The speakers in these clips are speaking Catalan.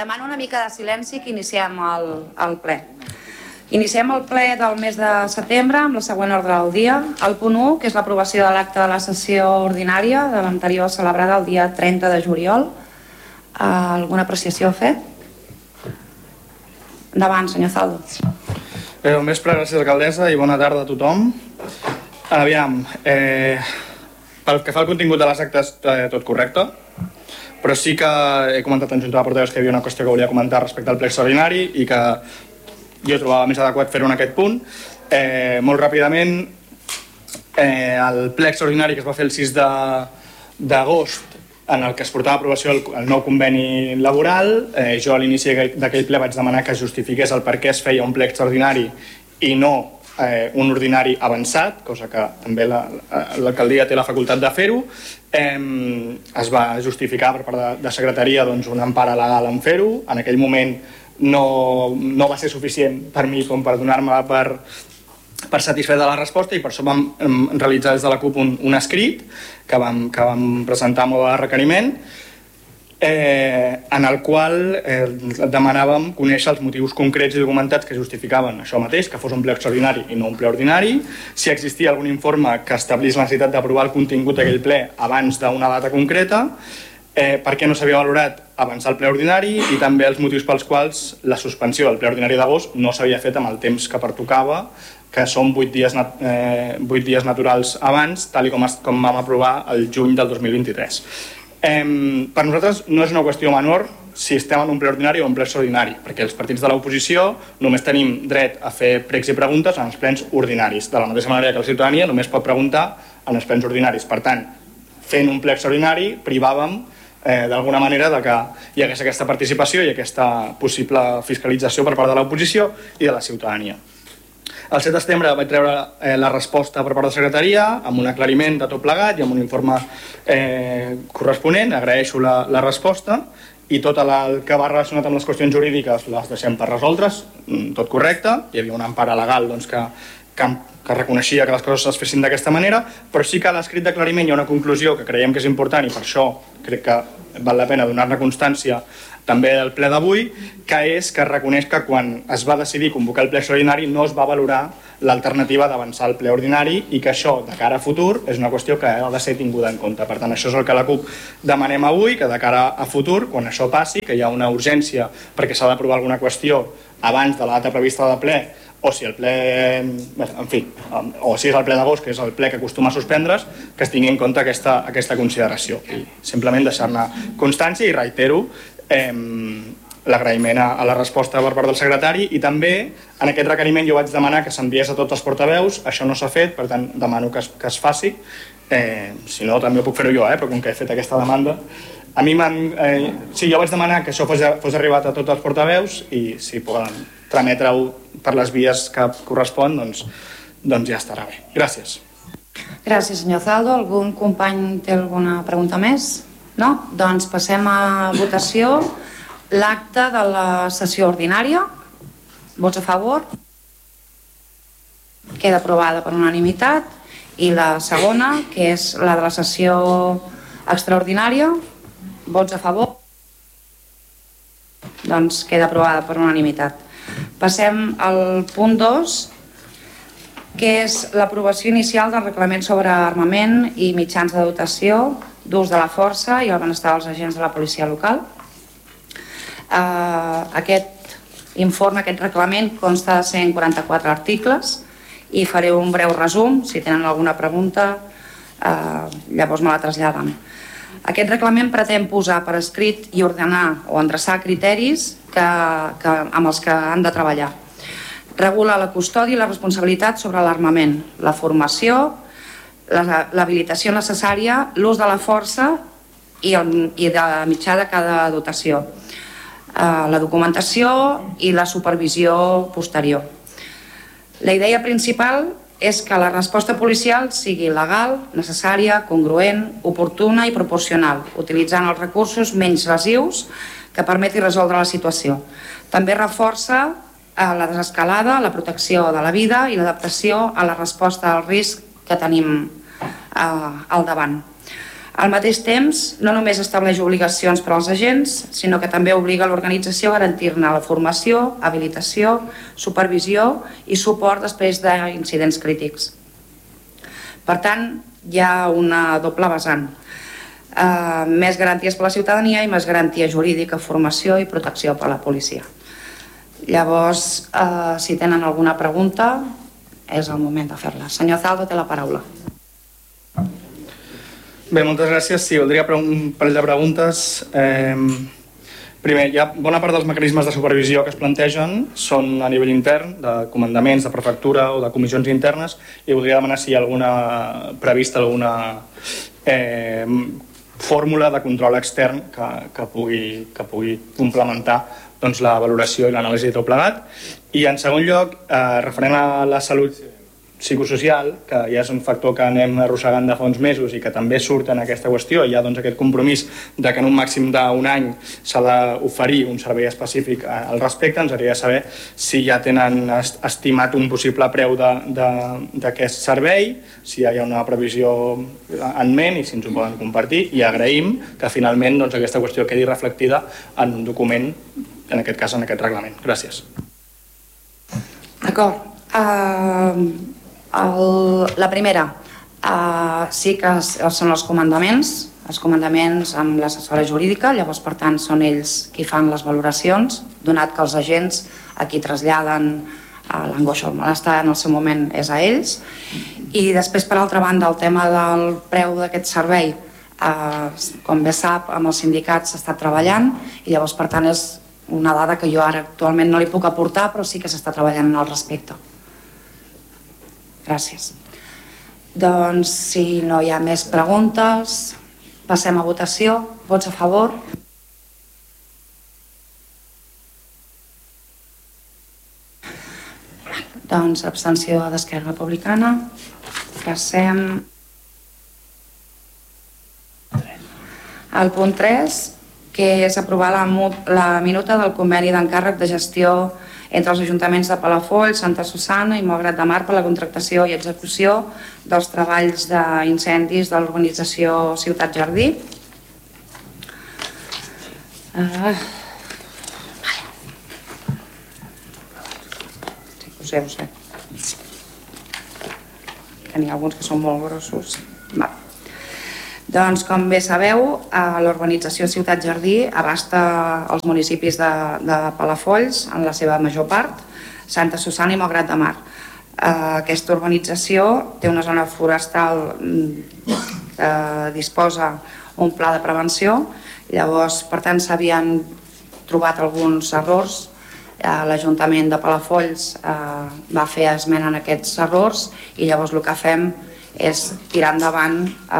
Demano una mica de silenci que iniciem el ple. Iniciem el ple del mes de setembre amb la següent ordre del dia. El punt 1, que és l'aprovació de l'acte de la sessió ordinària de l'anterior celebrada el dia 30 de juliol. Alguna apreciació a fer? Endavant, senyor Zaldo. Bon vespre, gràcies alcaldessa i bona tarda a tothom. Aviam, pel que fa al contingut de les actes, tot correcte, però sí que he comentat en junta de portaveus que hi havia una qüestió que volia comentar respecte al ple extraordinari i que jo trobava més adequat fer-ho en aquest punt. Molt ràpidament, el ple extraordinari que es va fer el 6 d'agost en el que es portava a aprovació el nou conveni laboral, jo a l'inici d'aquell ple vaig demanar que justifiqués el per què es feia un ple extraordinari i no un ordinari avançat, cosa que també l'alcaldia té la facultat de fer-ho. Es va justificar per part de secretaria una empara legal en fer-ho. En aquell moment no va ser suficient per mi com per donar-me per satisfet de la resposta i per això vam realitzar des de la CUP un escrit que vam presentar a mode de requeriment en el qual demanàvem conèixer els motius concrets i documentats que justificaven això mateix, que fos un ple extraordinari i no un ple ordinari, si existia algun informe que establís la necessitat d'aprovar el contingut d'aquell ple abans d'una data concreta, per què no s'havia valorat avançar el ple ordinari i també els motius pels quals la suspensió del ple ordinari d'agost no s'havia fet amb el temps que pertocava, que són 8 dies naturals abans, tal com vam aprovar el juny del 2023. Per nosaltres no és una qüestió menor si estem en un ple ordinari o un ple extraordinari, perquè els partits de l'oposició només tenim dret a fer pregs i preguntes en els plens ordinaris, de la mateixa manera que la ciutadania només pot preguntar en els plens ordinaris. Per tant, fent un ple extraordinari privàvem d'alguna manera que hi hagués aquesta participació i aquesta possible fiscalització per part de l'oposició i de la ciutadania. El 7 de setembre vaig treure la resposta per part de secretaria amb un aclariment de tot plegat i amb un informe corresponent. Agraeixo la resposta i tot el que va relacionat amb les qüestions jurídiques les deixem per resoldre's, tot correcte. Hi havia una empara legal que reconeixia que les coses es fessin d'aquesta manera, però sí que a l'escrit d'aclariment hi ha una conclusió que creiem que és important i per això crec que val la pena donar-ne constància també del ple d'avui, que és que reconeix que quan es va decidir convocar el ple extraordinari no es va valorar l'alternativa d'avançar el ple ordinari i que això, de cara a futur, és una qüestió que ha de ser tinguda en compte. Per tant, això és el que la CUP demanem avui, que de cara a futur, quan això passi, que hi ha una urgència perquè s'ha d'aprovar alguna qüestió abans de la data prevista de ple, o si el ple, en fi, o si és el ple d'agost, que és el ple que acostuma a suspendre's, que es tingui en compte aquesta consideració. I simplement deixar-ne constància i reitero l'agraïment a la resposta per part del secretari i també en aquest requeriment jo vaig demanar que s'enviés a tots els portaveus, això no s'ha fet, per tant demano que es faci, si no també ho puc fer-ho jo, però com que he fet aquesta demanda a mi sí, jo vaig demanar que això fos arribat a tots els portaveus i si poden trametre-ho per les vies que correspon, doncs ja estarà bé. Gràcies. Gràcies, senyor Zaldo. Algun company té alguna pregunta més? No? Doncs passem a votació l'acte de la sessió ordinària. Vots a favor? Queda aprovada per unanimitat. I la segona, que és la de la sessió extraordinària. Vots a favor? Doncs queda aprovada per unanimitat. Passem al punt 2, que és l'aprovació inicial del reglament sobre armament i mitjans de dotació d'ús de la força i el benestar dels agents de la policia local. Aquest informe, aquest reglament, consta de 144 articles i faré un breu resum. Si tenen alguna pregunta, llavors me la traslladen. Aquest reglament pretén posar per escrit i ordenar o endreçar criteris amb els que han de treballar. Regula la custòdia i la responsabilitat sobre l'armament, la formació, l'habilitació necessària, l'ús de la força i de mitjà de cada dotació, la documentació i la supervisió posterior. La idea principal és que la resposta policial sigui legal, necessària, congruent, oportuna i proporcional, utilitzant els recursos menys lesius que permeti resoldre la situació. També reforça la desescalada, la protecció de la vida i l'adaptació a la resposta al risc que tenim al davant. Al mateix temps, no només estableix obligacions per als agents, sinó que també obliga l'organització a garantir-ne la formació, habilitació, supervisió i suport després d'incidents crítics. Per tant, hi ha una doble vessant. Més garanties per a la ciutadania i més garantia jurídica, formació i protecció per a la policia. Llavors, si tenen alguna pregunta, és el moment de fer-la. Senyor Zaldo, té la paraula. Bé, moltes gràcies. Sí, voldria un parell de preguntes. Primer, bona part dels mecanismes de supervisió que es plantegen són a nivell intern, de comandaments, de prefectura o de comissions internes, i voldria demanar si hi ha prevista alguna fórmula de control extern que pugui complementar la valoració i l'anàlisi de tot plegat. I en segon lloc, referent a la salut psicosocial, que ja és un factor que anem arrossegant de fa uns mesos i que també surt en aquesta qüestió, hi ha aquest compromís de que en un màxim d'un any s'ha d'oferir un servei específic al respecte. Ens agradaria saber si ja tenen estimat un possible preu d'aquest servei, si hi ha una previsió en ment i si ens ho poden compartir, i agraïm que finalment aquesta qüestió quedi reflectida en un document, en aquest cas en aquest reglament. Gràcies. D'acord. La primera, sí que són els comandaments amb l'assessora jurídica, llavors per tant són ells qui fan les valoracions, donat que els agents a qui traslladen l'angoixa o el malestar en el seu moment és a ells. I després, per altra banda, el tema del preu d'aquest servei, com bé sap, amb els sindicats s'està treballant i llavors per tant és una dada que jo ara actualment no li puc aportar, però sí que s'està treballant al respecte. Gràcies. Doncs si no hi ha més preguntes, passem a votació. Vots a favor? Doncs abstenció d'Esquerra Republicana. Passem al punt 3, que és aprovar la minuta del conveni d'encàrrec de gestió entre els ajuntaments de Palafolls, Santa Susanna i Malgrat de Mar per la contractació i execució dels treballs d'incendis de l'urbanització Ciutat Jardí. Poseu-vos bé. Que n'hi ha alguns que són molt grossos. Doncs, com bé sabeu, l'urbanització Ciutat Jardí abasta els municipis de Palafolls, en la seva major part, Santa Susanna i Malgrat de Mar. Aquesta urbanització té una zona forestal que disposa un pla de prevenció, llavors, per tant, s'havien trobat alguns errors. L'Ajuntament de Palafolls va fer esmena en aquests errors i llavors el que fem és tirar endavant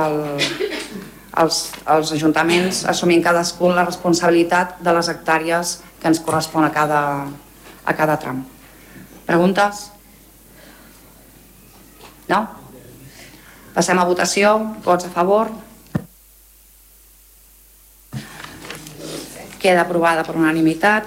els ajuntaments assumint cadascun la responsabilitat de les hectàrees que ens correspon a cada tram. Preguntes? No? Passem a votació. Vots a favor? Queda aprovada per unanimitat.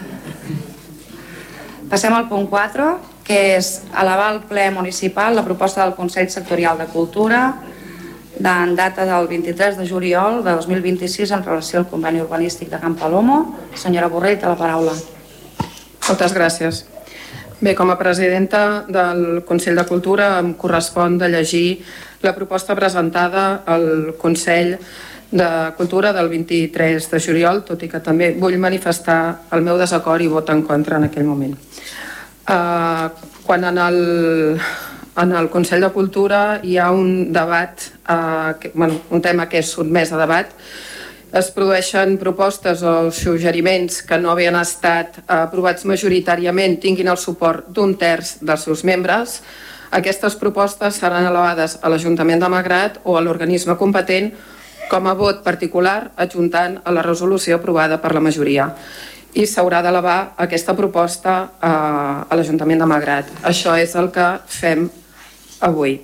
Passem al punt 4, que és elevar al ple municipal la proposta del Consell Sectorial de Cultura en data del 23 de juliol de 2026 en relació al conveni urbanístic de Can Palomo. Senyora Borrell, té la paraula. Moltes gràcies. Bé, com a presidenta del Consell de Cultura em correspon de llegir la proposta presentada al Consell de Cultura del 23 de juliol, tot i que també vull manifestar el meu desacord i vot en contra en aquell moment. Quan en el Consell de Cultura hi ha un debat, un tema que és sotmès a debat, es produeixen propostes o suggeriments que no havien estat aprovats majoritàriament, tinguin el suport d'un terç dels seus membres. Aquestes propostes seran elevades a l'Ajuntament de Malgrat o a l'organisme competent com a vot particular adjuntant a la resolució aprovada per la majoria. I s'haurà d'elevar aquesta proposta a l'Ajuntament de Malgrat. Això és el que fem avui.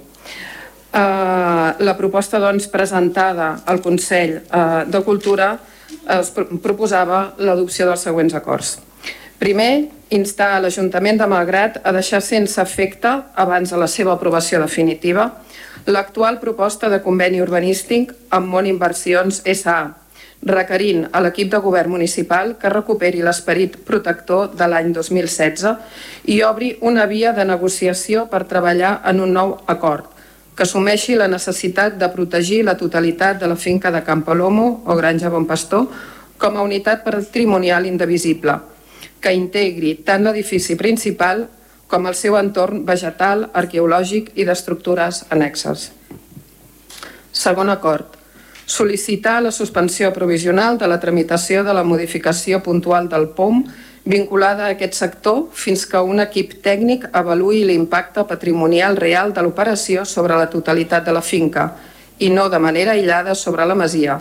La proposta presentada al Consell de Cultura es proposava l'adopció dels següents acords. Primer, instar l'Ajuntament de Malgrat a deixar sense efecte, abans de la seva aprovació definitiva, l'actual proposta de conveni urbanístic amb Món Inversions S.A., requerint a l'equip de govern municipal que recuperi l'esperit protector de l'any 2016 i obri una via de negociació per treballar en un nou acord que assumeixi la necessitat de protegir la totalitat de la finca de Can Palomo o Granja Bon Pastor com a unitat patrimonial indivisible, que integri tant l'edifici principal com el seu entorn vegetal, arqueològic i d'estructures annexes. Segon acord. Sol·licitar la suspensió provisional de la tramitació de la modificació puntual del POM vinculada a aquest sector fins que un equip tècnic avaluï l'impacte patrimonial real de l'operació sobre la totalitat de la finca i no de manera aïllada sobre la masia,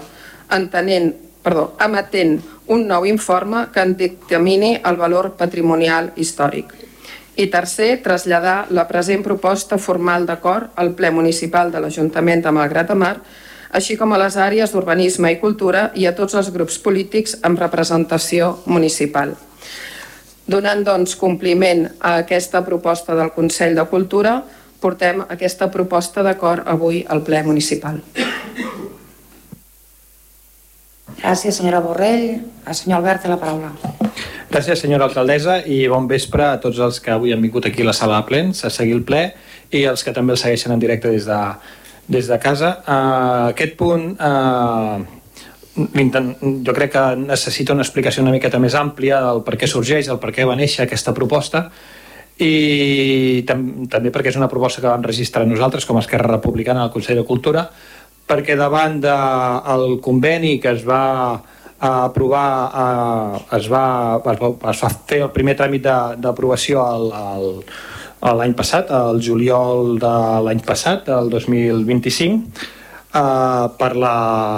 emetent un nou informe que en dictamini el valor patrimonial històric. I tercer, traslladar la present proposta formal d'acord al ple municipal de l'Ajuntament de Malgrat de Mar, així com a les àrees d'urbanisme i cultura i a tots els grups polítics amb representació municipal. Donant, doncs, compliment a aquesta proposta del Consell de Cultura, portem aquesta proposta d'acord avui al ple municipal. Gràcies, senyora Borrell. El senyor Albert té la paraula. Gràcies, senyora alcaldessa, i bon vespre a tots els que avui han vingut aquí a la sala de plens a seguir el ple i els que també el segueixen en directe des de casa. Aquest punt jo crec que necessita una explicació una miqueta més àmplia del per què sorgeix, del per què va néixer aquesta proposta i també perquè és una proposta que vam registrar nosaltres com a Esquerra Republicana al Consell de Cultura, perquè davant del conveni que es va aprovar, es va fer el primer tràmit d'aprovació l'any passat, el juliol de l'any passat, el 2025, per la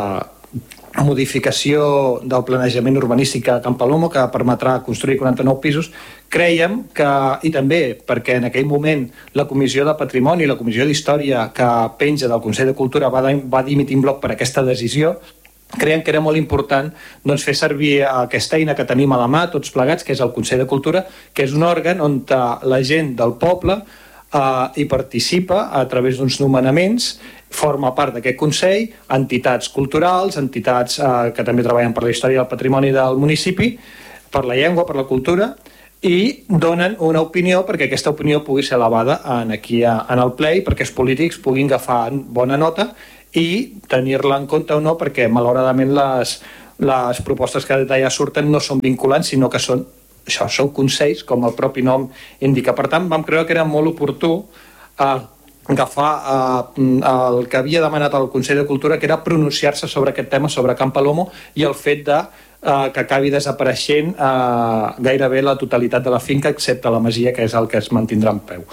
modificació del planejament urbanístic a Can Palomo, que permetrà construir 49 pisos. Creiem que, i també perquè en aquell moment la Comissió de Patrimoni i la Comissió d'Història que penja del Consell de Cultura va dimitir en bloc per aquesta decisió, creiem que era molt important fer servir aquesta eina que tenim a la mà tots plegats, que és el Consell de Cultura, que és un òrgan on la gent del poble hi participa a través d'uns nomenaments, forma part d'aquest Consell, entitats culturals, entitats que també treballen per la història i el patrimoni del municipi, per la llengua, per la cultura, i donen una opinió perquè aquesta opinió pugui ser elevada aquí en el ple i perquè els polítics puguin agafar bona nota i tenir-la en compte o no, perquè malauradament les propostes que d'allà surten no són vinculants, sinó que són consells, com el propi nom indica. Per tant, vam creure que era molt oportú agafar el que havia demanat el Consell de Cultura, que era pronunciar-se sobre aquest tema, sobre Can Palomo, i el fet que acabi desapareixent gairebé la totalitat de la finca, excepte la masia, que és el que es mantindrà en peu.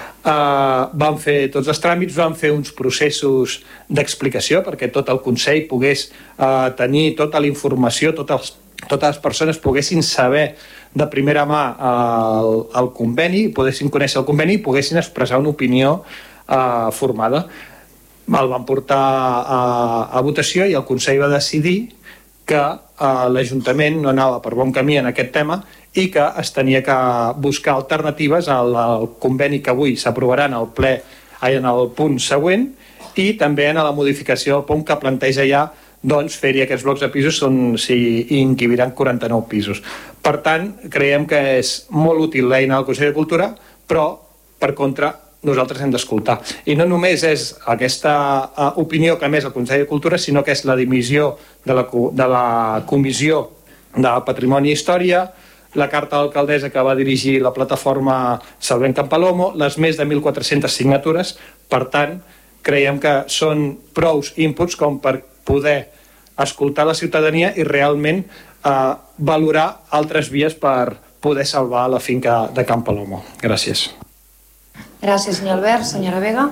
Vam fer tots els tràmits, vam fer uns processos d'explicació perquè tot el Consell pogués tenir tota la informació, totes les persones poguessin saber de primera mà el conveni, poguessin conèixer el conveni i poguessin expressar una opinió formada. El van portar a votació i el Consell va decidir que l'Ajuntament no anava per bon camí en aquest tema i que es tenia que buscar alternatives al conveni que avui s'aprovarà en el punt següent i també en la modificació del punt que planteja ja fer-hi aquests blocs de pisos on s'hi inquibiran 49 pisos. Per tant, creiem que és molt útil l'eina del Consell de Cultura, però, per contra, nosaltres hem d'escoltar. I no només és aquesta opinió que ha emès el Consell de Cultura, sinó que és la dimissió de la Comissió de Patrimoni i Història, la carta a l'alcaldessa que va dirigir la plataforma Salvem Can Palomo, les més de 1.400 signatures. Per tant, creiem que són prous inputs com per poder escoltar la ciutadania i realment valorar altres vies per poder salvar la finca de Can Palomo. Gràcies. Gràcies, senyor Albert. Senyora Vega.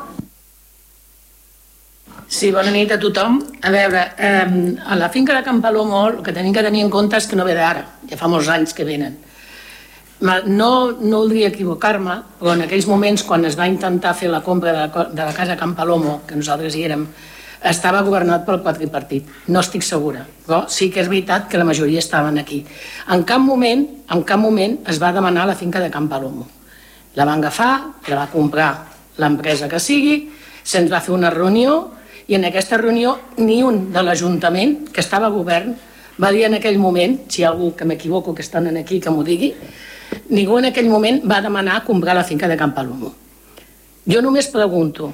Sí, bona nit a tothom. A veure, a la finca de Can Palomo el que tenim que tenir en compte és que no ve d'ara, ja fa molts anys que venen. No voldria equivocar-me, però en aquells moments quan es va intentar fer la compra de la casa Can Palomo, que nosaltres hi érem, estava governat pel quadripartit, no estic segura, però sí que és veritat que la majoria estaven aquí. En cap moment es va demanar la finca de Can Palomo. La van agafar, la va comprar l'empresa que sigui, se'ns va fer una reunió i en aquesta reunió ni un de l'Ajuntament, que estava a govern, va dir en aquell moment, si hi ha algú que m'equivoco que estan aquí que m'ho digui, ningú en aquell moment va demanar comprar la finca de Can Palomo. Jo només pregunto,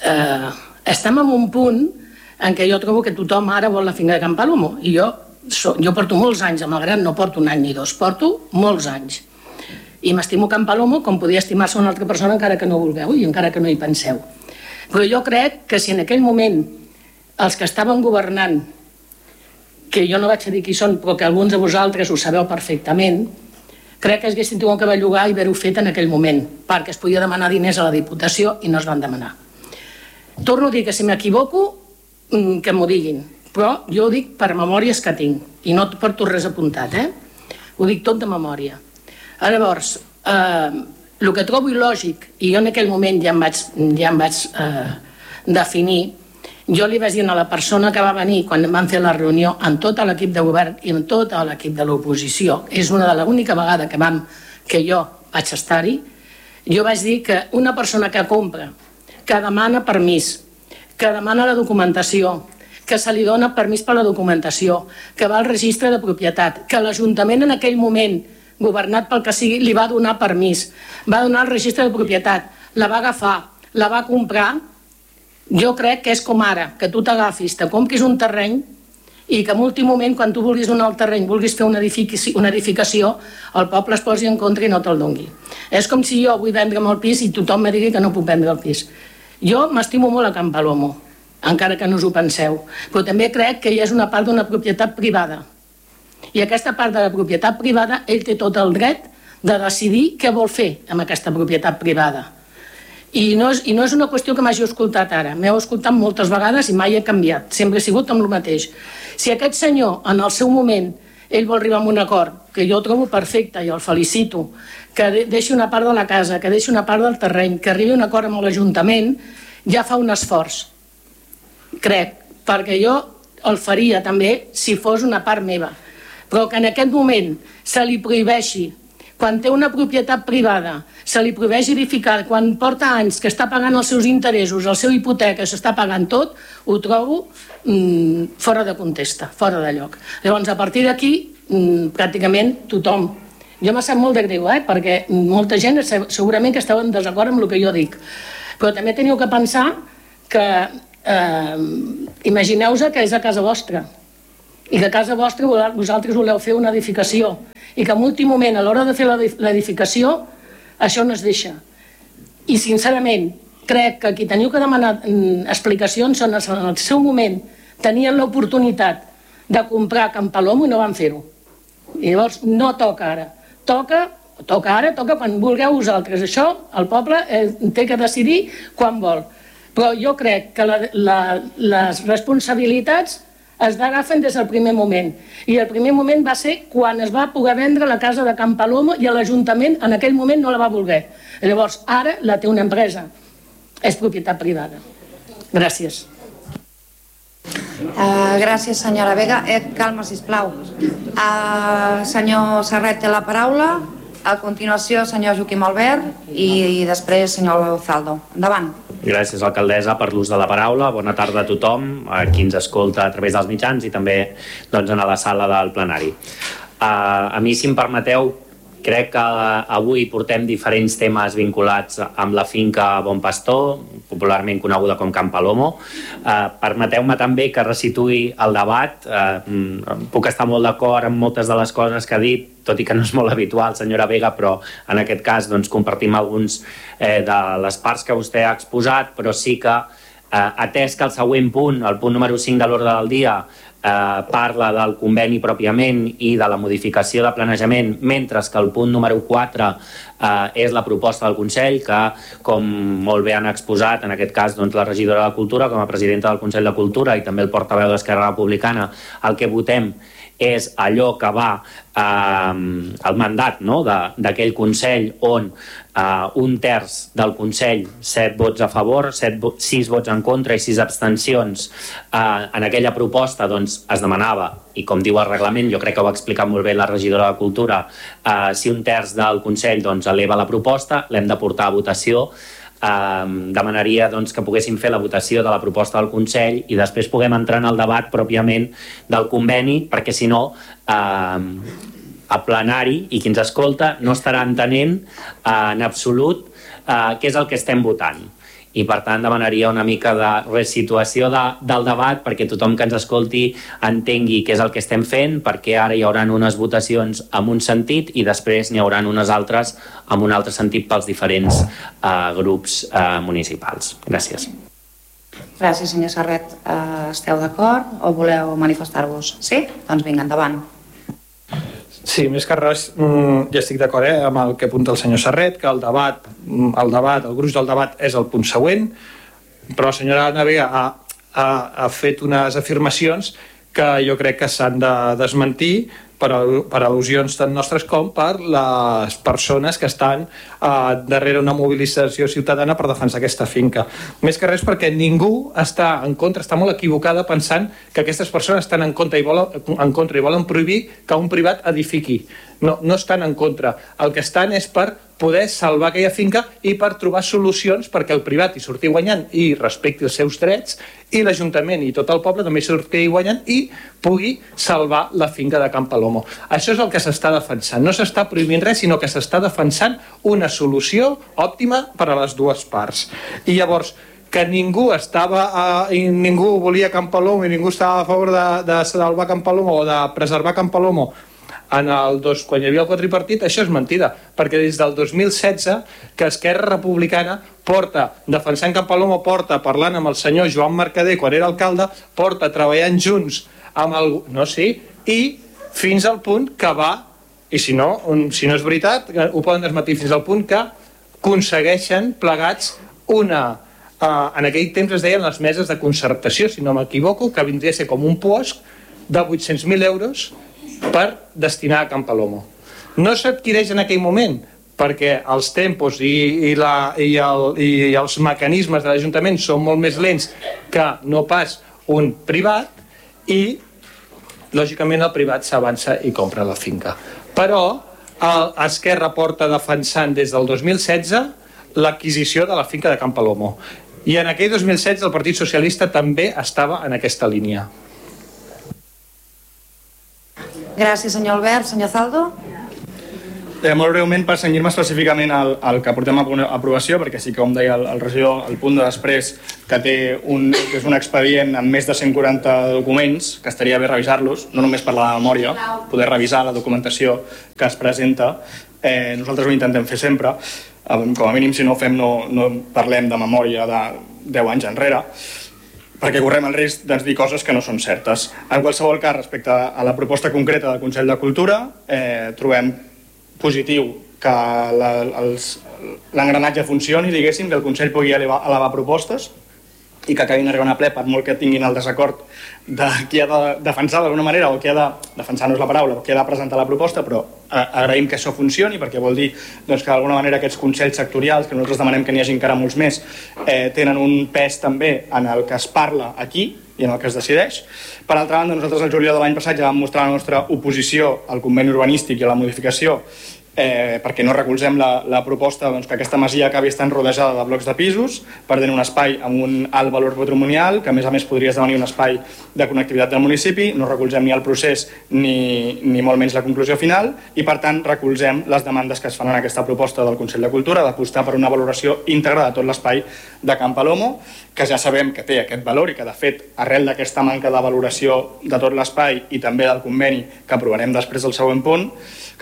estem en un punt en què jo trobo que tothom ara vol la finca de Can Palomo i jo porto molts anys, malgrat no porto un any ni dos, porto molts anys i m'estimo Can Palomo com podia estimar-se una altra persona encara que no vulgueu i encara que no hi penseu. Però jo crec que si en aquell moment els que estaven governant, que jo no vaig a dir qui són, però que alguns de vosaltres ho sabeu perfectament, crec que haguessin tingut que bellugar i haver-ho fet en aquell moment, perquè es podia demanar diners a la Diputació i no es van demanar. Torno a dir que si m'equivoco, que m'ho diguin, però jo ho dic per memòries que tinc, i no porto res apuntat, ho dic tot de memòria. Llavors, el que trobo il·lògic, i jo en aquell moment ja em vaig definir, jo li vaig dir a la persona que va venir quan vam fer la reunió amb tot l'equip de govern i amb tot l'equip de l'oposició, és l'única vegada que jo vaig estar-hi, jo vaig dir que una persona que compra, que demana permís, que demana la documentació, que se li dona permís per la documentació, que va al registre de propietat, que l'Ajuntament en aquell moment, governat pel que sigui, li va donar permís, va donar el registre de propietat, la va agafar, la va comprar. Jo crec que és com ara, que tu t'agafis, te compris un terreny i que en últim moment, quan tu vulguis donar el terreny, vulguis fer una edificació, el poble es posi en contra i no te'l doni. És com si jo vull vendre'm el pis i tothom me digui que no puc vendre el pis. Jo m'estimo molt a Can Palomo, encara que no us ho penseu, però també crec que hi és una part d'una propietat privada. I aquesta part de la propietat privada, ell té tot el dret de decidir què vol fer amb aquesta propietat privada. I no és una qüestió que m'hagi escoltat ara, m'heu escoltat moltes vegades i mai he canviat, sempre he sigut amb el mateix. Si aquest senyor, en el seu moment, ell vol arribar a un acord, que jo trobo perfecte i el felicito, que deixi una part de la casa, que deixi una part del terreny, que arribi a un acord amb l'Ajuntament, ja fa un esforç, crec, perquè jo el faria també si fos una part meva, però que en aquest moment se li prohibeixi, quan té una propietat privada, se li prohibeix edificar, quan porta anys que està pagant els seus interessos, el seu hipoteca, s'està pagant tot, ho trobo fora de contexte, fora de lloc. Llavors, a partir d'aquí, pràcticament tothom. Jo m'ha sap molt de greu, perquè molta gent segurament que estava en desacord amb el que jo dic. Però també teniu que pensar que imagineu-vos que és a casa vostra i que a casa vostra vosaltres voleu fer una edificació i que en últim moment, a l'hora de fer l'edificació, això no es deixa. I, sincerament, crec que qui teniu que demanar explicacions són en el seu moment tenien l'oportunitat de comprar Can Palomo i no van fer-ho. I llavors no toca ara. Toca ara, toca quan vulgueu vosaltres. Això el poble té que decidir quan vol. Però jo crec que les responsabilitats es agafen des del primer moment. I el primer moment va ser quan es va poder vendre la casa de Can Palomo i l'Ajuntament en aquell moment no la va voler. Llavors, ara la té una empresa. És propietat privada. Gràcies. Gràcies, senyora Vega. Calma, sisplau. Senyor Serret té la paraula. A continuació, senyor Joaquim Albert i després, senyor Zaldo. Endavant. Gràcies, alcaldessa, per l'ús de la paraula. Bona tarda a tothom, a qui ens escolta a través dels mitjans i també a la sala del plenari. A mi, si em permeteu, crec que avui portem diferents temes vinculats amb la finca Bon Pastor, popularment coneguda com Can Palomo. Permeteu-me també que resituï el debat. Puc estar molt d'acord amb moltes de les coses que ha dit, tot i que no és molt habitual, senyora Vega, però en aquest cas compartim alguns de les parts que vostè ha exposat, però sí que, atès que el següent punt, el punt número 5 de l'ordre del dia, parla del conveni pròpiament i de la modificació de planejament, mentre que el punt número 4 és la proposta del Consell, que, com molt bé han exposat, en aquest cas la regidora de Cultura, com a presidenta del Consell de Cultura i també el portaveu d'Esquerra Republicana, el que votem és allò que va al mandat d'aquell Consell on un terç del Consell, 7 vots a favor, 6 vots en contra i 6 abstencions, en aquella proposta es demanava, i com diu el reglament, jo crec que ho ha explicat molt bé la regidora de Cultura, si un terç del Consell eleva la proposta, l'hem de portar a votació demanaria que poguéssim fer la votació de la proposta del Consell i després puguem entrar en el debat pròpiament del conveni, perquè si no a plenari i qui ens escolta no estarà entenent en absolut què és el que estem votant. I per tant demanaria una mica de resituació del debat perquè tothom que ens escolti entengui què és el que estem fent, perquè ara hi haurà unes votacions amb un sentit i després n'hi haurà unes altres amb un altre sentit pels diferents grups municipals. Gràcies. Gràcies, senyor Serret. Esteu d'acord o voleu manifestar-vos? Sí? Doncs vinga, endavant. Sí, més que res, ja estic d'acord amb el que apunta el senyor Serret, que el gruix del debat és el punt següent, però la senyora Navega ha fet unes afirmacions que jo crec que s'han de desmentir per al·lusions tant nostres com per les persones que estan darrere una mobilització ciutadana per defensar aquesta finca. Més que res perquè ningú està en contra, està molt equivocada pensant que aquestes persones estan en contra i volen prohibir que un privat edifiqui. No estan en contra. El que estan és per poder salvar aquella finca i per trobar solucions perquè el privat hi surti guanyant i respecti els seus drets i l'Ajuntament i tot el poble també surti guanyant i pugui salvar la finca de Can Palomo. Això és el que s'està defensant. No s'està prohibint res, sinó que s'està defensant una solució òptima per a les dues parts. I llavors, que ningú volia Can Palomo i ningú estava a favor de salvar Can Palomo o de preservar Can Palomo quan hi havia el quadripartit, això és mentida, perquè des del 2016 que Esquerra Republicana porta defensant Can Palomo, porta parlant amb el senyor Joan Mercader quan era alcalde, porta treballant junts amb el... i fins al punt que va, i si no és veritat, ho poden desmentir, fins al punt que aconsegueixen plegats una... en aquell temps es deien les meses de concertació, si no m'equivoco, que vindria a ser com un puosc de 800.000 euros per destinar a Can Palomo. No s'adquireix en aquell moment perquè els tempos i els mecanismes de l'Ajuntament són molt més lents que no pas un privat i lògicament el privat s'avança i compra la finca. Però Esquerra porta defensant des del 2016 l'adquisició de la finca de Can Palomo i en aquell 2016 el Partit Socialista també estava en aquesta línia. Gràcies, senyor Albert. Senyor Zaldo? Molt breument, per cenyir-me específicament al que portem a aprovació, perquè sí que, com deia el regidor, el punt de després, que és un expedient amb més de 140 documents, que estaria bé revisar-los, no només per la memòria, poder revisar la documentació que es presenta. Nosaltres ho intentem fer sempre, com a mínim si no ho fem no parlem de memòria de 10 anys enrere, perquè correm el risc de dir coses que no són certes. En qualsevol cas, respecte a la proposta concreta del Consell de Cultura, trobem positiu que l'engranatge funcioni, diguéssim, que el Consell pugui elevar propostes i que acabin arribant a ple, per molt que tinguin el desacord de qui ha de defensar d'alguna manera o qui ha de defensar no és la paraula, qui ha de presentar la proposta, però agraïm que això funcioni perquè vol dir que d'alguna manera aquests consells sectorials, que nosaltres demanem que n'hi hagi encara molts més, tenen un pes també en el que es parla aquí i en el que es decideix. Per altra banda, nosaltres el juliol de l'any passat ja vam mostrar la nostra oposició al conveni urbanístic i a la modificació perquè no recolzem la proposta que aquesta masia acabi estant rodejada de blocs de pisos, perdent un espai amb un alt valor patrimonial, que a més podria esdevenir un espai de connectivitat del municipi. No recolzem ni el procés ni molt menys la conclusió final i per tant recolzem les demandes que es fan en aquesta proposta del Consell de Cultura d'apostar per una valoració íntegra de tot l'espai de Can Palomo, que ja sabem que té aquest valor i que de fet arrel d'aquesta manca de valoració de tot l'espai i també del conveni que aprovarem després del següent punt,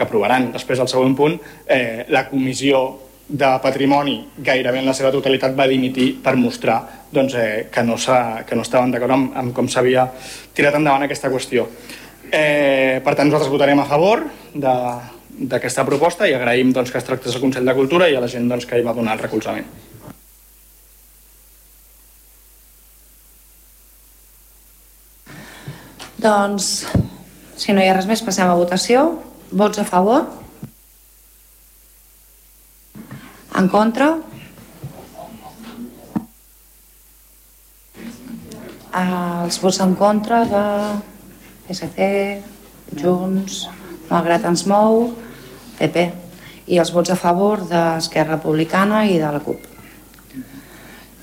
la Comissió de Patrimoni gairebé en la seva totalitat va dimitir per mostrar que no estaven d'acord amb com s'havia tirat endavant aquesta qüestió. Per tant, nosaltres votarem a favor d'aquesta proposta i agraïm que es tractés al Consell de Cultura i a la gent que hi va donar el recolzament. Doncs, si no hi ha res més, passem a votació. Vots a favor? En contra? Els vots en contra de PSC, Junts, Malgrat ens mou, PP, i els vots a favor d'Esquerra Republicana i de la CUP.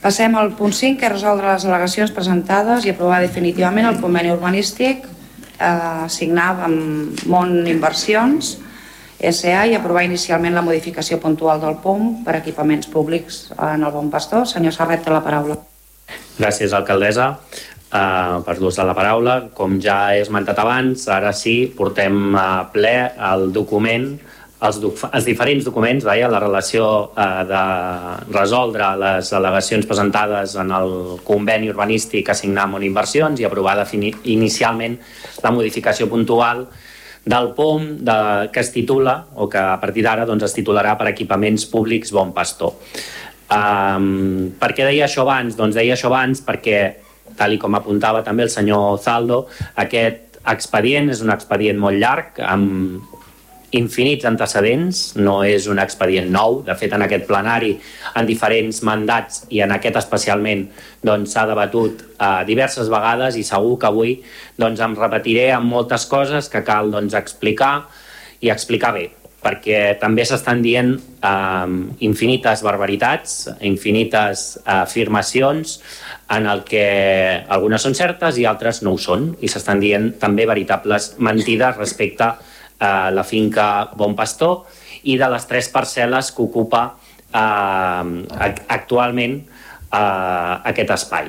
Passem al punt 5, que és resoldre les al·legacions presentades i aprovar definitivament el conveni urbanístic signat amb Mont Inversions S.A. i aprovar inicialment la modificació puntual del POM per equipaments públics en el Bon Pastor. Senyor Serret, té la paraula. Gràcies, alcaldessa, per l'ús de la paraula. Com ja he esmentat abans, ara sí, portem a ple el document, els diferents documents, la relació de resoldre les al·legacions presentades en el conveni urbanístic assignat amb Inversions i aprovar inicialment la modificació puntual del POM que es titula, o que a partir d'ara es titularà per equipaments públics Bon Pastor. Per què deia això abans? Doncs deia això abans perquè, tal com apuntava també el senyor Zaldo, aquest expedient és un expedient molt llarg, amb infinits antecedents, no és un expedient nou. De fet, en aquest plenari, en diferents mandats i en aquest especialment, s'ha debatut diverses vegades i segur que avui em repetiré amb moltes coses que cal explicar i explicar bé, perquè també s'estan dient infinites barbaritats, infinites afirmacions en el que algunes són certes i altres no ho són, i s'estan dient també veritables mentides respecte a la finca Bon Pastor i de les 3 parcel·les que ocupa actualment aquest espai.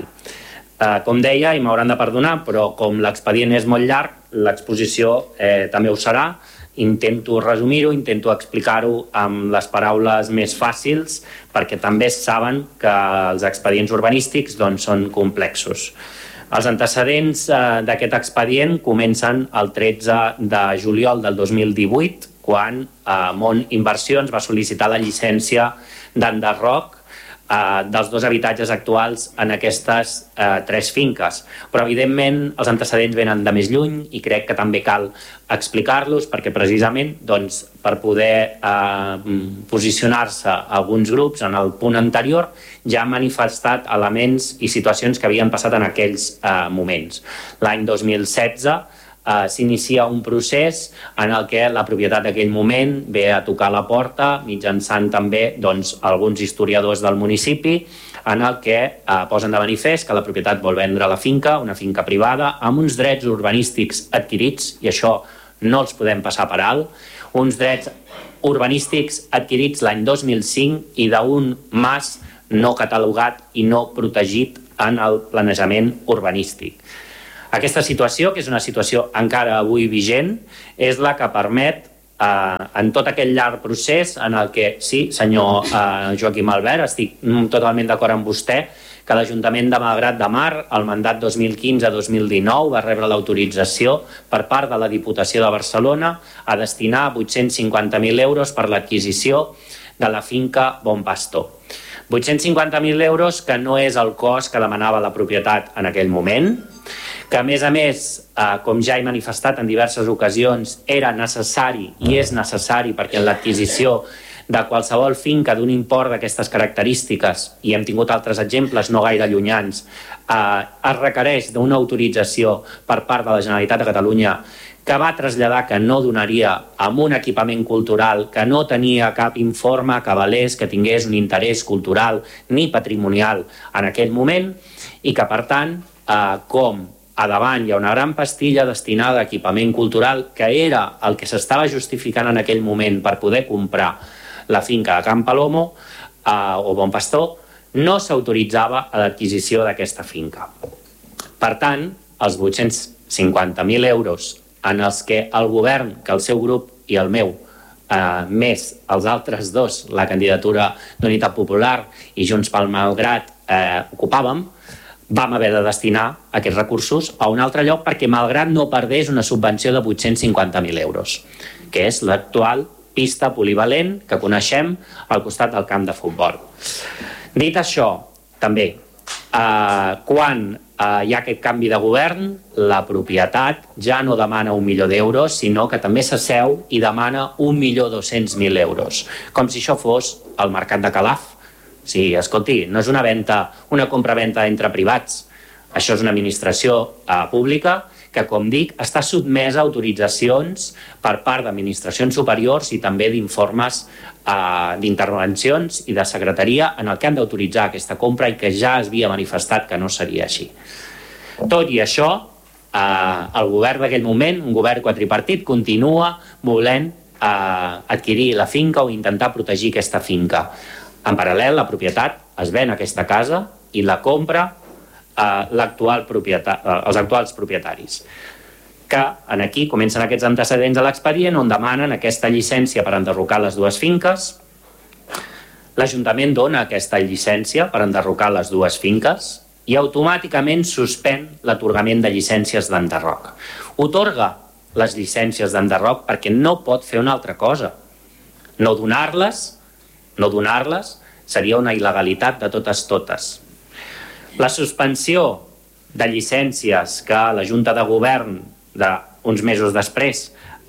Com deia, i m'hauran de perdonar, però com l'expedient és molt llarg, l'exposició també ho serà. Intento resumir-ho, intento explicar-ho amb les paraules més fàcils, perquè també saben que els expedients urbanístics són complexos. Els antecedents d'aquest expedient comencen el 13 de juliol del 2018, quan Mont Inversions va sol·licitar la llicència d'enderroc dels 2 habitatges actuals en aquestes 3 finques. Però, evidentment, els antecedents venen de més lluny i crec que també cal explicar-los perquè, precisament, per poder posicionar-se alguns grups en el punt anterior ja han manifestat elements i situacions que havien passat en aquells moments. L'any 2016 s'inicia un procés en el que la propietat d'aquell moment ve a tocar la porta mitjançant també alguns historiadors del municipi, en el que posen de manifest que la propietat vol vendre la finca, una finca privada, amb uns drets urbanístics adquirits, i això no els podem passar per alt, uns drets urbanístics adquirits l'any 2005 i d'un mas no catalogat i no protegit en el planejament urbanístic. Aquesta situació, que és una situació encara avui vigent, és la que permet, en tot aquest llarg procés, en el que, sí, senyor Joaquim Albert, estic totalment d'acord amb vostè, que l'Ajuntament de Malgrat de Mar, el mandat 2015-2019, va rebre l'autorització per part de la Diputació de Barcelona a destinar 850.000 euros per l'adquisició de la finca Bon Pastor. 850.000 euros que no és el cost que demanava la propietat en aquell moment, que a més, com ja he manifestat en diverses ocasions, era necessari i és necessari perquè en l'adquisició de qualsevol finca d'un import d'aquestes característiques, i hem tingut altres exemples no gaire llunyans, es requereix d'una autorització per part de la Generalitat de Catalunya que va traslladar que no donaria amb un equipament cultural que no tenia cap informe que valés que tingués un interès cultural ni patrimonial en aquell moment, i que, per tant, com a davant hi ha una gran pastilla destinada a equipament cultural, que era el que s'estava justificant en aquell moment per poder comprar la finca de Can Palomo o Bon Pastor, no s'autoritzava a l'adquisició d'aquesta finca. Per tant, els 850.000 euros en els que el govern, que el seu grup i el meu, més els altres dos, la candidatura d'Unitat Popular i Junts pel Malgrat, ocupàvem, vam haver de destinar aquests recursos a un altre lloc perquè Malgrat no perdés una subvenció de 850.000 euros, que és l'actual pista polivalent que coneixem al costat del camp de futbol. Dit això, també, quan hi ha aquest canvi de govern, la propietat ja no demana 1 milió d'euros, sinó que també s'asseu i demana 1.200.000 euros, com si això fos el mercat de Calaf. Sí, escolti, no és una compra-venta entre privats. Això és una administració pública que, com dic, està sotmesa a autoritzacions per part d'administracions superiors i també d'informes d'intervencions i de secretaria en el que han d'autoritzar aquesta compra i que ja es havia manifestat que no seria així. Tot i això, el govern d'aquell moment, un govern quadripartit, continua volent adquirir la finca o intentar protegir aquesta finca. En paral·lel, la propietat es ven aquesta casa i la compra els actuals propietaris, que aquí comencen aquests antecedents a l'expedient on demanen aquesta llicència per enderrocar les dues finques. L'Ajuntament dona aquesta llicència per enderrocar les dues finques i automàticament suspèn l'atorgament de llicències d'enderroc. Otorga les llicències d'enderroc perquè no pot fer una altra cosa. No donar-les seria una il·legalitat de totes. La suspensió de llicències que la Junta de Govern uns mesos després,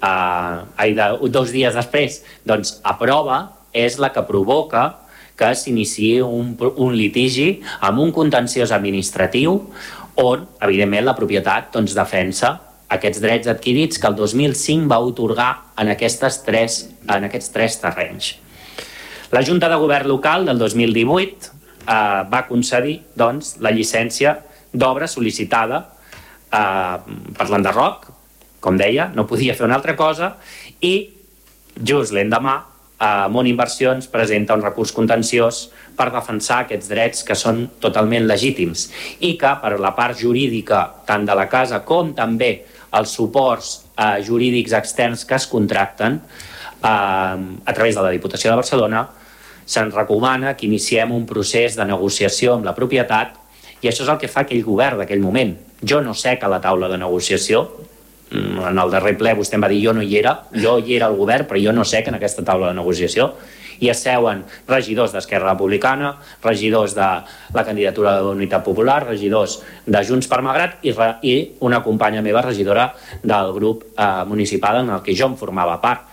2 dies després, doncs aprova, és la que provoca que s'iniciï un litigi amb un contenciós administratiu on, evidentment, la propietat defensa aquests drets adquirits que el 2005 va atorgar en aquests tres terrenys. La Junta de Govern local del 2018 va concedir la llicència d'obra sol·licitada per l'enderroc, com deia, no podia fer una altra cosa, i just l'endemà Món Inversions presenta un recurs contenciós per defensar aquests drets que són totalment legítims i que per la part jurídica tant de la casa com també els suports jurídics externs que es contracten a través de la Diputació de Barcelona se'ns recomana que iniciem un procés de negociació amb la propietat i això és el que fa aquell govern d'aquell moment. Jo no sec a la taula de negociació, en el darrer ple vostè em va dir jo no hi era, jo hi era al govern però jo no sec en aquesta taula de negociació i es seuen regidors d'Esquerra Republicana, regidors de la candidatura de la Unitat Popular, regidors de Junts per Malgrat i una companya meva regidora del grup municipal en el que jo em formava part.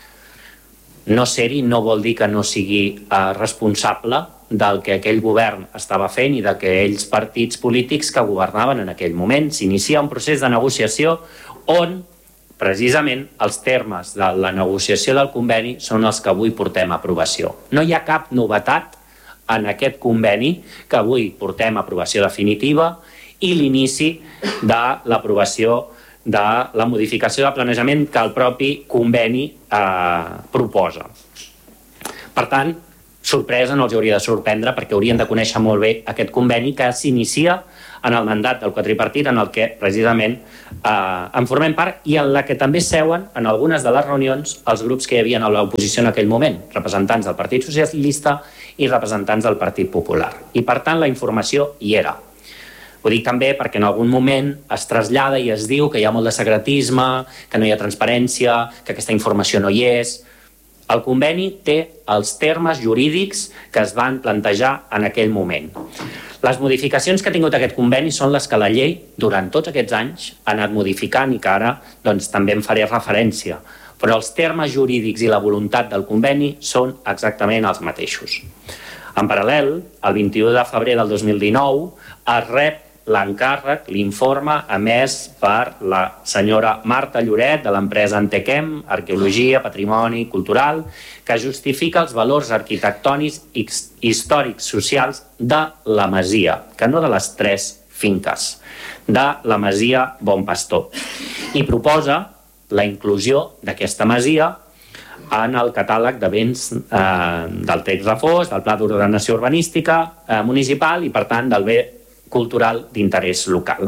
No ser-hi no vol dir que no sigui responsable del que aquell govern estava fent i d'aquells partits polítics que governaven en aquell moment. S'inicia un procés de negociació on, precisament, els termes de la negociació del conveni són els que avui portem a aprovació. No hi ha cap novetat en aquest conveni que avui portem a aprovació definitiva i l'inici de l'aprovació de la modificació de planejament que el propi conveni proposa. Per tant, sorpresa no els hauria de sorprendre perquè haurien de conèixer molt bé aquest conveni que s'inicia en el mandat del quadripartit en el que precisament en formem part i en la que també seuen en algunes de les reunions els grups que hi havia a l'oposició en aquell moment, representants del Partit Socialista i representants del Partit Popular. I per tant la informació hi era. Ho dic també perquè en algun moment es trasllada i es diu que hi ha molt de secretisme, que no hi ha transparència, que aquesta informació no hi és. El conveni té els termes jurídics que es van plantejar en aquell moment. Les modificacions que ha tingut aquest conveni són les que la llei, durant tots aquests anys, ha anat modificant i que ara també en faré referència. Però els termes jurídics i la voluntat del conveni són exactament els mateixos. En paral·lel, el 21 de febrer del 2019 es rep l'encàrrec, l'informe emès per la senyora Marta Lloret de l'empresa Antequem, Arqueologia, Patrimoni Cultural, que justifica els valors arquitectònics i històrics socials de la masia, que no de les 3 finques, de la masia Bon Pastor. I proposa la inclusió d'aquesta masia en el catàleg de béns del text refós, del Pla d'Ordenació Urbanística municipal i, per tant, del bé cultural d'interès local.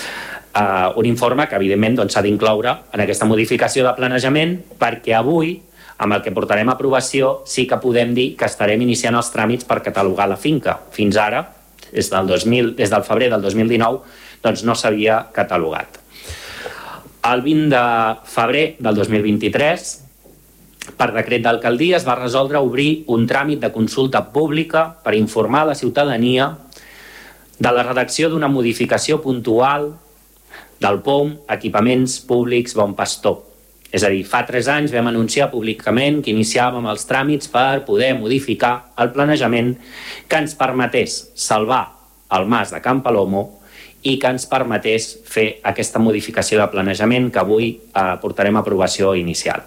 Un informe que, evidentment, s'ha d'incloure en aquesta modificació de planejament perquè avui, amb el que portarem a aprovació, sí que podem dir que estarem iniciant els tràmits per catalogar la finca. Fins ara, des del febrer del 2019, no s'havia catalogat. El 20 de febrer del 2023, per decret d'alcaldia, es va resoldre obrir un tràmit de consulta pública per informar la ciutadania de la redacció d'una modificació puntual del POM Equipaments Públics Bon Pastor. És a dir, fa 3 anys vam anunciar públicament que iniciàvem els tràmits per poder modificar el planejament que ens permetés salvar el mas de Can Palomo i que ens permetés fer aquesta modificació de planejament que avui portarem a aprovació inicial.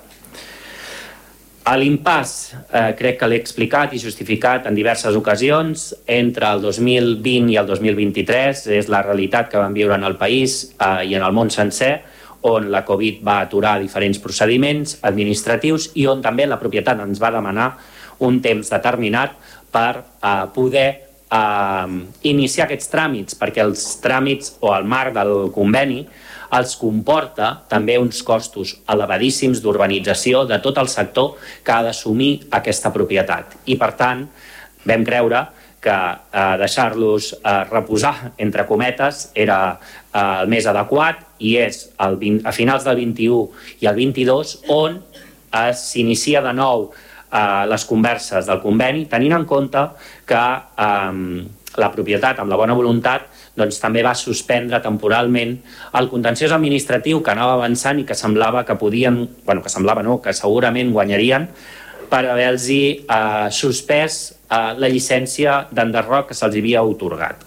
L'impàs crec que l'he explicat i justificat en diverses ocasions. Entre el 2020 i el 2023 és la realitat que vam viure en el país i en el món sencer, on la Covid va aturar diferents procediments administratius i on també la propietat ens va demanar un temps determinat per poder iniciar aquests tràmits, perquè els tràmits o el marc del conveni els comporta també uns costos elevadíssims d'urbanització de tot el sector que ha d'assumir aquesta propietat. I, per tant, vam creure que deixar-los reposar, entre cometes, era el més adequat i és a finals del 21 i el 22 on s'inicia de nou les converses del conveni, tenint en compte que la propietat, amb la bona voluntat, doncs, també va suspendre temporalment el contenciós administratiu que anava avançant i que semblava que podien, que segurament guanyarien per haver-los suspès la llicència d'enderroc que se'ls havia atorgat.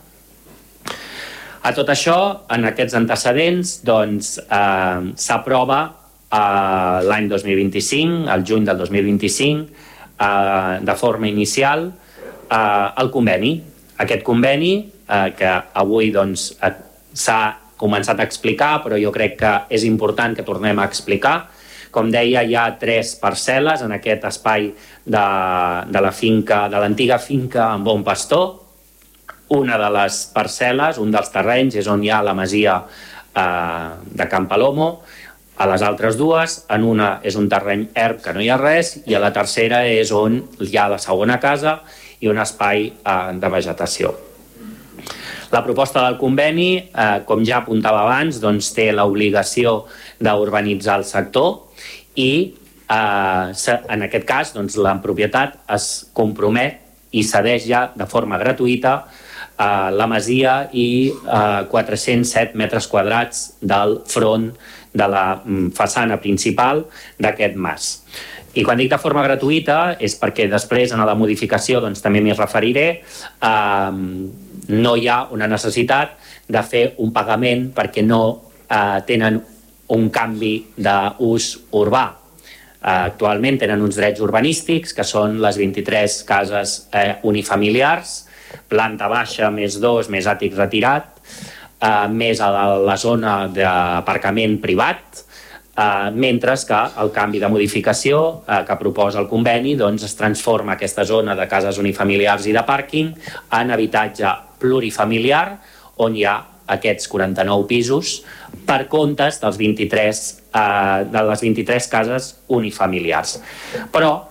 A tot això, en aquests antecedents, doncs, s'aprova l'any 2025, al juny del 2025, de forma inicial, el conveni. Aquest conveni, que avui doncs, s'ha començat a explicar, però jo crec que és important que tornem a explicar. Com deia, hi ha 3 parcel·les en aquest espai de l'antiga finca en Bon Pastor. Una de les parcel·les, un dels terrenys, és on hi ha la masia de Can Palomo. A les altres dues, en una és un terreny erm que no hi ha res i a la tercera és on hi ha la segona casa i un espai de vegetació. La proposta del conveni, com ja apuntava abans, doncs té l'obligació d'urbanitzar el sector i en aquest cas doncs, la propietat es compromet i cedeix ja de forma gratuïta la masia i 407 metres quadrats del front de la façana principal d'aquest mas. I quan dic de forma gratuïta és perquè després en la modificació doncs, també m'hi referiré, no hi ha una necessitat de fer un pagament perquè no tenen un canvi d'ús urbà. Actualment tenen uns drets urbanístics que són les 23 cases unifamiliars, planta baixa més 2 més àtic retirat, més a la zona d'aparcament privat, mentre que el canvi de modificació que proposa el conveni doncs, es transforma aquesta zona de cases unifamiliars i de pàrquing en habitatge plurifamiliar on hi ha aquests 49 pisos per comptes de les 23 cases unifamiliars. Però